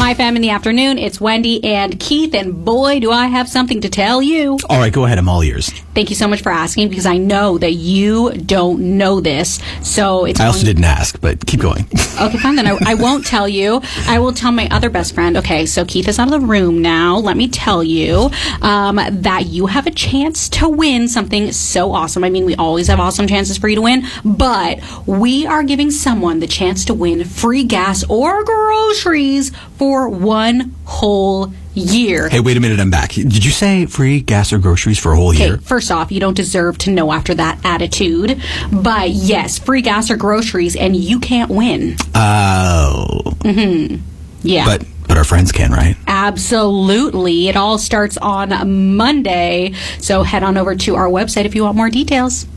My Fam in the Afternoon. It's Wendy and Keith, and boy, do I have something to tell you. All right, go ahead. I'm all ears. Thank you so much for asking, because I know that you don't know this. So it's I also didn't ask, but keep going. Okay, fine. Then I won't tell you. I will tell my other best friend. Okay, so Keith is out of the room now. Let me tell you that you have a chance to win something so awesome. I mean, we always have awesome chances for you to win, but we are giving someone the chance to win free gas or groceries for 1 whole year. Hey, wait a minute, I'm back. Did you say free gas or groceries for a whole year? Okay, first off, you don't deserve to know after that attitude. But yes, free gas or groceries, and you can't win. Oh. Mm-hmm. Yeah. But our friends can, right? Absolutely. It all starts on Monday. So head on over to our website if you want more details.